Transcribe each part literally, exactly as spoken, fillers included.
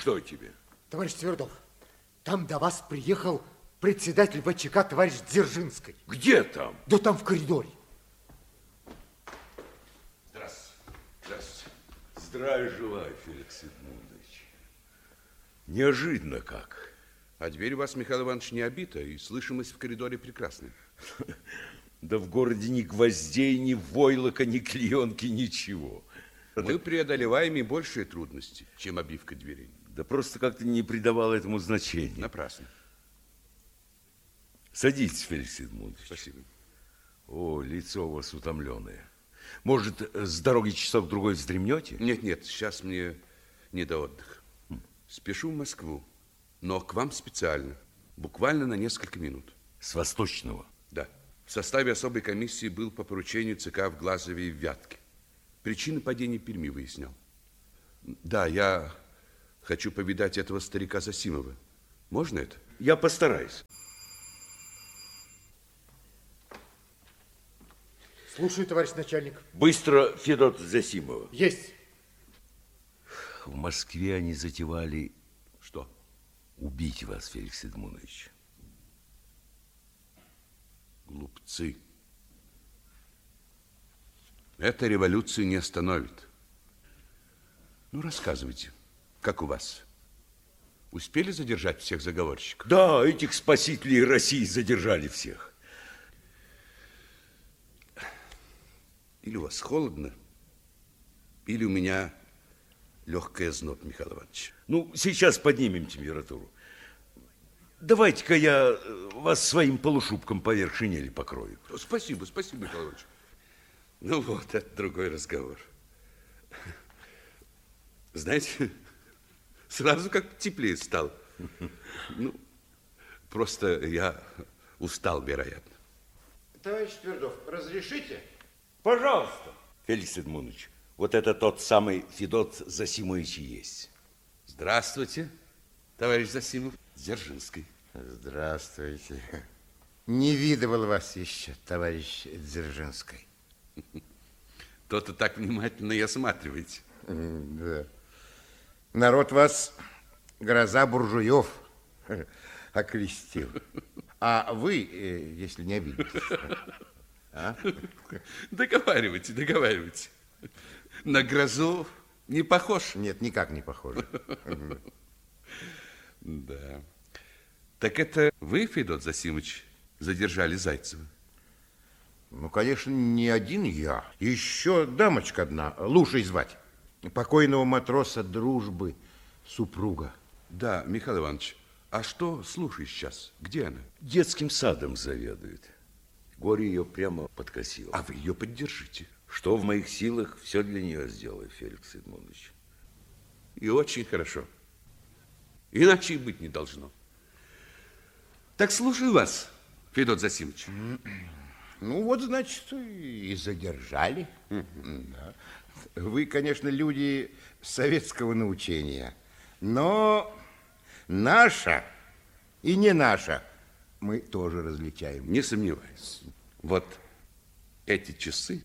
Что тебе? Товарищ Твердов, там до вас приехал председатель ВЧК товарищ Дзержинский. Где там? Да там в коридоре. Здравствуйте. Здравствуйте. Здравия желаю, Феликс Эдмундович. Неожиданно как. А дверь у вас, Михаил Иванович, не обита, и слышимость в коридоре прекрасная. Да в городе ни гвоздей, ни войлока, ни клеенки, ничего. Мы преодолеваем и большие трудности, чем обивка дверей. Да просто как-то не придавал этому значения. Напрасно. Садитесь, Феликс Эдмундович. Спасибо. О, лицо у вас утомленное. Может, с дороги часок-другой вздремнете? Нет, нет, сейчас мне не до отдыха. Спешу в Москву, но к вам специально, буквально на несколько минут. С Восточного? Да. В составе особой комиссии был по поручению ЦК в Глазове и в Вятке. Причины падения Перми выяснял. Да, я хочу повидать этого старика Зосимова. Можно это? Я постараюсь. Слушаю, товарищ начальник. Быстро, Федот Зосимова. Есть. В Москве они затевали... Что? Убить вас, Феликс Эдмундович. Глупцы. Эта революция не остановит. Ну, рассказывайте, как у вас? Успели задержать всех заговорщиков? Да, этих спасителей России задержали всех. Или у вас холодно, или у меня легкая зноб, Михаил Иванович. Ну, сейчас поднимем температуру. Давайте-ка я вас своим полушубком поверх шинели покрою. Спасибо, спасибо, Михаил Иванович. Ну вот, это другой разговор. Знаете, сразу как теплее стал. Ну, просто я устал, вероятно. Товарищ Твердов, разрешите? Пожалуйста. Феликс Эдмундович, вот это тот самый Федот Зосимович и есть. Здравствуйте, товарищ Зосимов. Дзержинский. Здравствуйте. Не видывал вас еще, товарищ Дзержинский. То-то так внимательно и осматриваете. Да. Народ вас гроза буржуев окрестил. А вы, если не обидитесь... А? Договаривайте, договаривайте. На грозу не похож? Нет, никак не похож. Да. Так это вы, Федот Зосимович, задержали Зайцева? Ну, конечно, не один я. Еще дамочка одна, Лушей звать. Покойного матроса дружбы супруга. Да, Михаил Иванович, а что слушай сейчас? Где она? Детским садом заведует. Горе ее прямо подкосило. А вы ее поддержите. Что в моих силах, все для нее сделаю, Феликс Эдмундович. И очень хорошо. Иначе и быть не должно. Так слушаю вас, Федот Зосимович. Ну, вот, значит, и задержали. Да. Вы, конечно, люди советского научения, но наша и не наша мы тоже различаем. Не сомневаюсь. Вот эти часы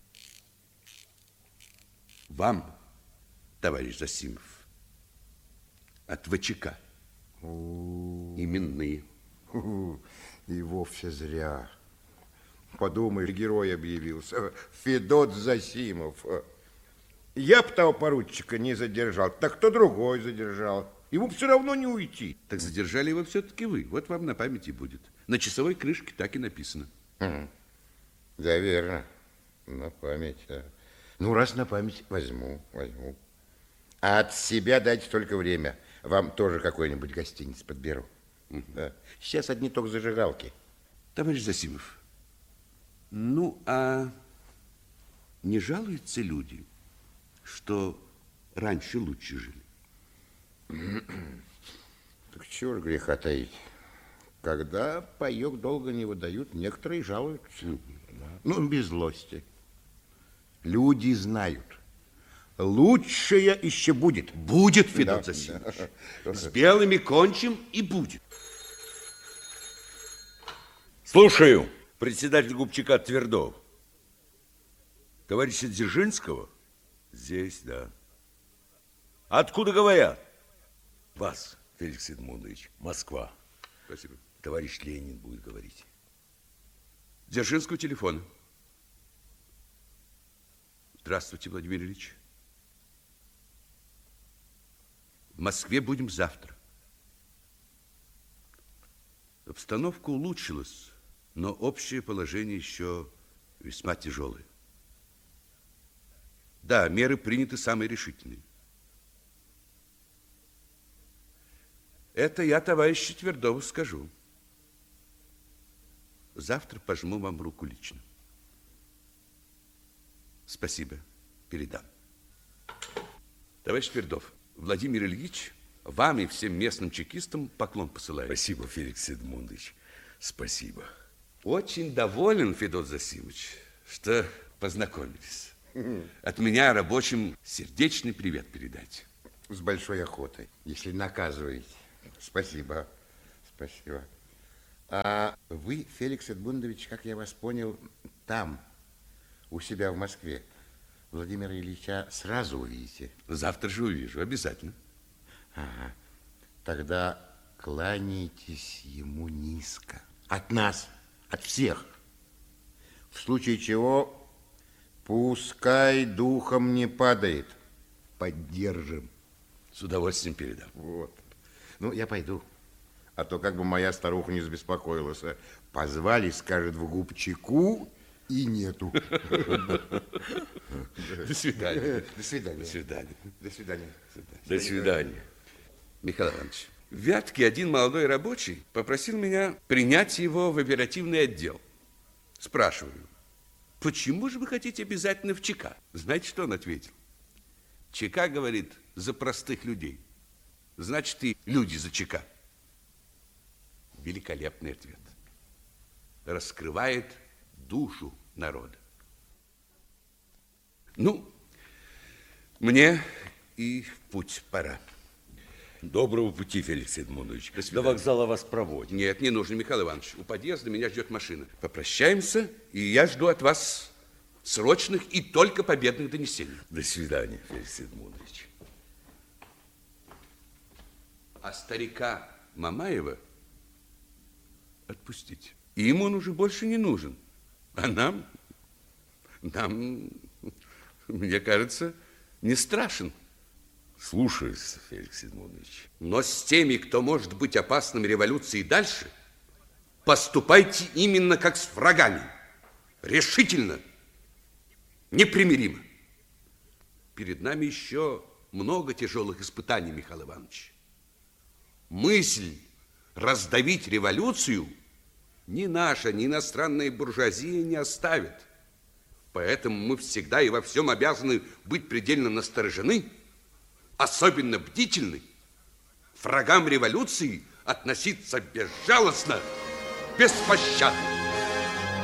вам, товарищ Зосимов, от ВЧК. Именные. И вовсе зря. Подумаешь, герой объявился. Федот Зосимов. Я б того поручика не задержал, так кто другой задержал. Ему все равно не уйти. Так задержали его все-таки вы. Вот вам на памяти будет. На часовой крышке так и написано. Хм. Да, верно. На память. Да. Ну, раз на память, возьму, возьму. А от себя дайте только время. Вам тоже какой-нибудь гостиниц подберу. Угу. Да. Сейчас одни только зажигалки. Товарищ Зосимов, ну, а не жалуются люди, что раньше лучше жили? Так чего ж греха таить? Когда паёк долго не выдают, некоторые жалуются. Угу. Да. Ну, без злости. Люди знают. Лучшее еще будет. Будет, Федот да, Зосимович. Да. С белыми кончим и будет. Слушаю, председатель Губчака Твердов. Товарища Дзержинского? Здесь, да. Откуда говорят? Вас, Феликс Эдмундович, Москва. Спасибо. Товарищ Ленин будет говорить. Дзержинского телефона. Здравствуйте, Владимир Ильич. В Москве будем завтра. Обстановка улучшилась, но общее положение еще весьма тяжелое. Да, меры приняты самые решительные. Это я товарищу Твердову скажу. Завтра пожму вам руку лично. Спасибо, передам. Товарищ Твердов, Владимир Ильич вам и всем местным чекистам поклон посылает. Спасибо, Феликс Эдмундович. Спасибо. Очень доволен, Федот Засимович, что познакомились. От меня рабочим сердечный привет передайте. С большой охотой, если наказываете. Спасибо. Спасибо. А вы, Феликс Эдмундович, как я вас понял, там, у себя в Москве, Владимира Ильича сразу увидите? Завтра же увижу, обязательно. Ага. Тогда кланяйтесь ему низко. От нас, от всех. В случае чего, пускай духом не падает. Поддержим. С удовольствием передам. Вот. Ну, я пойду. А то как бы моя старуха не забеспокоилась. Позвали, скажет, в губчику, и нету. До свидания. До свидания. До свидания. До свидания. До свидания. Михаил Иванович, в Вятке один молодой рабочий попросил меня принять его в оперативный отдел. Спрашиваю, почему же вы хотите обязательно в ЧК? Знаете, что он ответил? ЧК, говорит, за простых людей. Значит, и люди за ЧК. Великолепный ответ. Раскрывает душу народа. Ну, мне и в путь пора. Доброго пути, Феликс Эдмундович. До До свидания. вокзала вас проводят. Нет, не нужно, Михаил Иванович. У подъезда меня ждет машина. Попрощаемся, и я жду от вас срочных и только победных донесений. До свидания, Феликс Эдмундович. А старика Мамаева отпустить. Им он уже больше не нужен. А нам, нам, мне кажется, не страшен. Слушаюсь, Феликс Эдмундович. Но с теми, кто может быть опасным революции дальше, поступайте именно как с врагами. Решительно, непримиримо. Перед нами еще много тяжелых испытаний, Михаил Иванович. Мысль раздавить революцию ни наша, ни иностранная буржуазия не оставит. Поэтому мы всегда и во всем обязаны быть предельно насторожены, особенно бдительны, врагам революции относиться безжалостно, беспощадно.